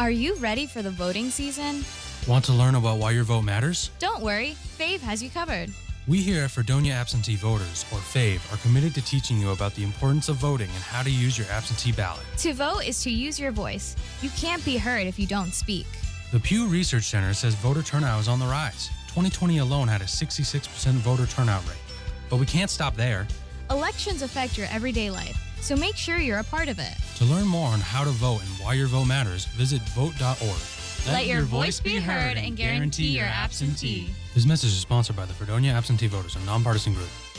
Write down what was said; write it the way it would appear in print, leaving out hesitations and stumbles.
Are you ready for the voting season? Want to learn about why your vote matters? Don't worry, Fave has you covered. We here at Fredonia Absentee Voters, or FAVE, are committed to teaching you about the importance of voting and how to use your absentee ballot. To vote is to use your voice. You can't be heard if you don't speak. The Pew Research Center says voter turnout is on the rise. 2020 alone had a 66% voter turnout rate. But we can't stop there. Elections affect your everyday life, so make sure you're a part of it. To learn more on how to vote and why your vote matters, visit vote.org. Let your voice be heard and guarantee your absentee. This message is sponsored by the Fredonia Absentee Voters, a nonpartisan group.